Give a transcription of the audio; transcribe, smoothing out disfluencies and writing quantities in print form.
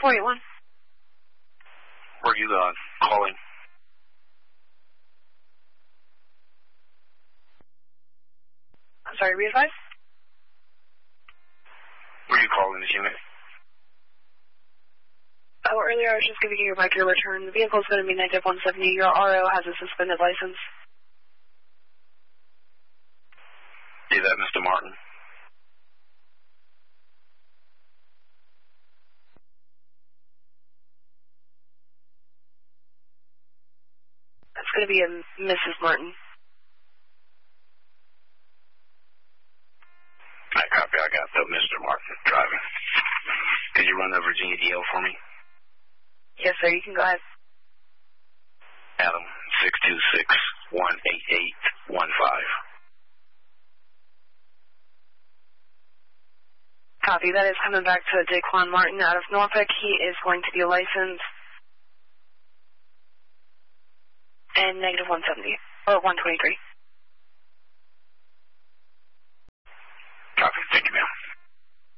481. Where are you calling? I'm sorry, re-advise? Where are you calling this unit? Oh, earlier I was just giving you back your return. The vehicle is going to be negative 170. Your RO has a suspended license. Is that Mr. Martin? It's going to be a Mrs. Martin. I copy. I got the Mr. Martin driving. Can you run the Virginia DL for me? Yes, sir. You can go ahead. Adam, 626-18815. Copy. That is coming back to Daquan Martin out of Norfolk. He is going to be licensed and negative 170, or 123.